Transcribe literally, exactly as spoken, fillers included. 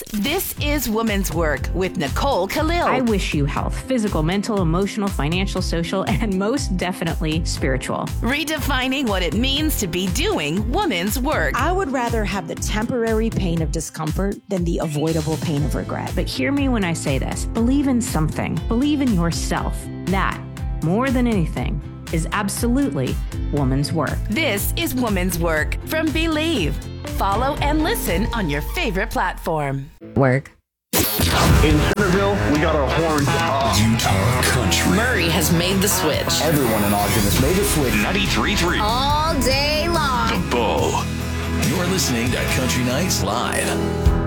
This is Woman's Work with Nicole Khalil. I wish you health, physical, mental, emotional, financial, social, and most definitely spiritual. Redefining what it means to be doing woman's work. I would rather have the temporary pain of discomfort than the avoidable pain of regret. But hear me when I say this. Believe in something. Believe in yourself. That, more than anything, is absolutely woman's work. This is Woman's Work from Believe. Follow and listen on your favorite platform. Work. In Centerville, we got our horns up. Utah Country. Murray has made the switch. Everyone in Ogden has made the switch. ninety-three point three. All day long. The Bull. You're listening to Country Nights Live.